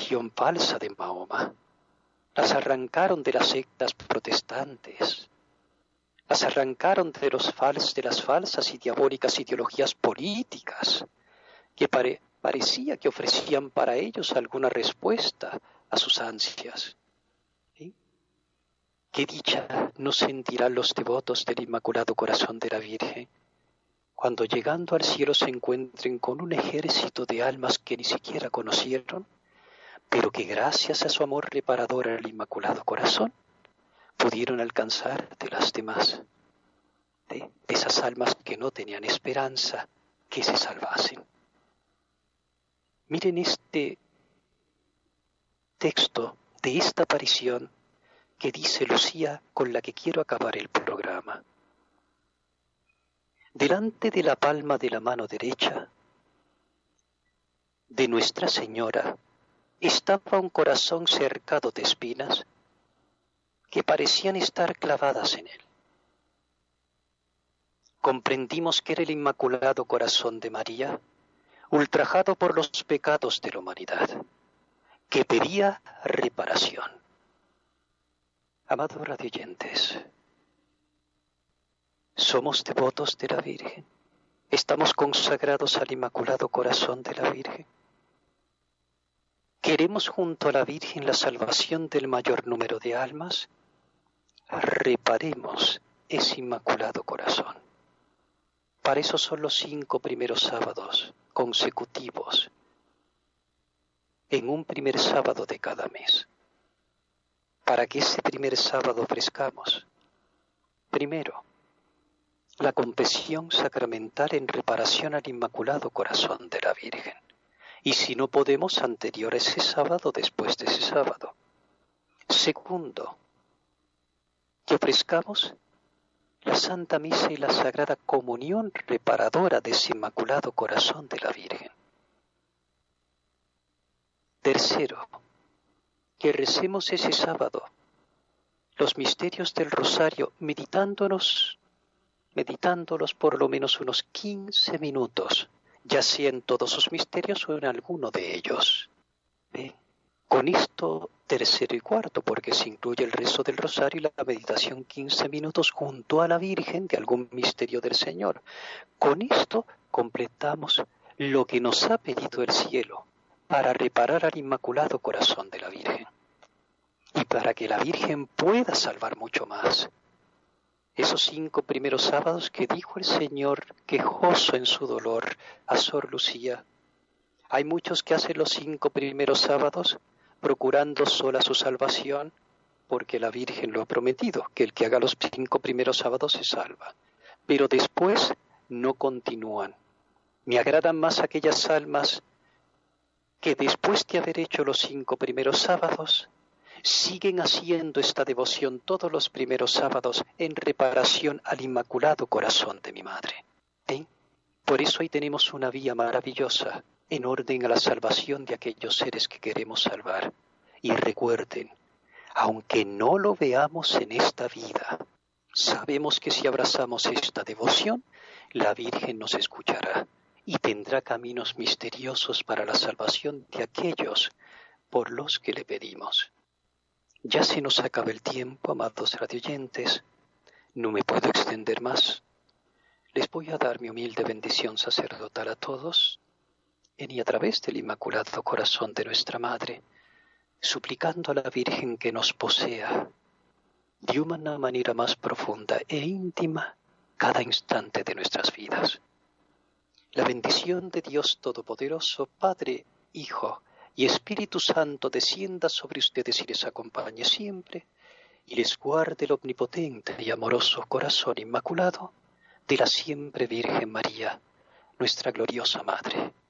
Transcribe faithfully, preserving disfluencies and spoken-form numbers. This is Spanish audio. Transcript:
religión falsa de Mahoma. Las arrancaron de las sectas protestantes. Las arrancaron de, los fals, de las falsas y diabólicas ideologías políticas que pare, parecía que ofrecían para ellos alguna respuesta a sus ansias. ¿Sí? ¿Qué dicha no sentirán los devotos del Inmaculado Corazón de la Virgen cuando llegando al cielo se encuentren con un ejército de almas que ni siquiera conocieron, pero que gracias a su amor reparador al Inmaculado Corazón pudieron alcanzar de las demás, de, de esas almas que no tenían esperanza que se salvasen? Miren este texto de esta aparición que dice Lucía, con la que quiero acabar el programa. Delante de la palma de la mano derecha de Nuestra Señora estaba un corazón cercado de espinas que parecían estar clavadas en él. Comprendimos que era el Inmaculado Corazón de María, ultrajado por los pecados de la humanidad, que pedía reparación. Amados radioyentes, somos devotos de la Virgen, estamos consagrados al Inmaculado Corazón de la Virgen. ¿Queremos junto a la Virgen la salvación del mayor número de almas? Reparemos ese Inmaculado Corazón. Para eso son los cinco primeros sábados consecutivos, en un primer sábado de cada mes. Para que ese primer sábado ofrezcamos, primero, la confesión sacramental en reparación al Inmaculado Corazón de la Virgen. Y si no podemos, anterior a ese sábado, después de ese sábado. Segundo, que ofrezcamos la Santa Misa y la Sagrada Comunión reparadora de ese Inmaculado Corazón de la Virgen. Tercero, que recemos ese sábado los misterios del Rosario meditándonos, meditándolos por lo menos unos quince minutos, ya sea en todos sus misterios o en alguno de ellos. ¿Ven? Con esto, tercero y cuarto, porque se incluye el rezo del Rosario y la meditación quince minutos junto a la Virgen de algún misterio del Señor. Con esto completamos lo que nos ha pedido el cielo para reparar al Inmaculado Corazón de la Virgen y para que la Virgen pueda salvar mucho más. Esos cinco primeros sábados que dijo el Señor, quejoso en su dolor, a Sor Lucía. Hay muchos que hacen los cinco primeros sábados procurando sola su salvación, porque la Virgen lo ha prometido, que el que haga los cinco primeros sábados se salva. Pero después no continúan. Me agradan más aquellas almas que después de haber hecho los cinco primeros sábados, siguen haciendo esta devoción todos los primeros sábados en reparación al Inmaculado Corazón de mi Madre. ¿Sí? Por eso ahí tenemos una vía maravillosa en orden a la salvación de aquellos seres que queremos salvar. Y recuerden, aunque no lo veamos en esta vida, sabemos que si abrazamos esta devoción, la Virgen nos escuchará y tendrá caminos misteriosos para la salvación de aquellos por los que le pedimos. Ya se nos acaba el tiempo, amados radioyentes, no me puedo extender más. Les voy a dar mi humilde bendición sacerdotal a todos, en y a través del Inmaculado Corazón de nuestra Madre, suplicando a la Virgen que nos posea de una manera más profunda e íntima cada instante de nuestras vidas. La bendición de Dios Todopoderoso, Padre, Hijo y Espíritu Santo descienda sobre ustedes y les acompañe siempre, y les guarde el omnipotente y amoroso corazón inmaculado de la siempre Virgen María, nuestra gloriosa Madre.